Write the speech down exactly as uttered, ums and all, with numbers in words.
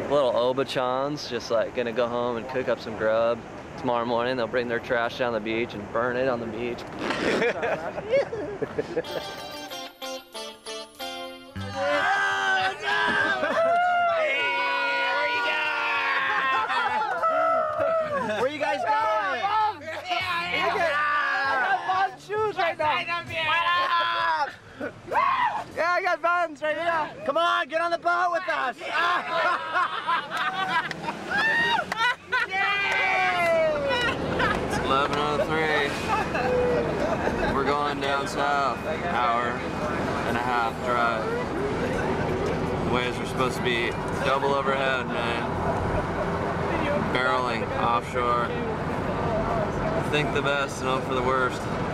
little Obachans, just like gonna go home and cook up some grub. Tomorrow morning they'll bring their trash down the beach and burn it on the beach. Where you guys going? I got Vons shoes right now. Yeah, I got Vons right here. Come on, get on the boat with us. It's eleven oh three. We're going down south. Hour and a half drive. The waves are supposed to be double overhead, man. Barreling offshore. Think the best and hope for the worst.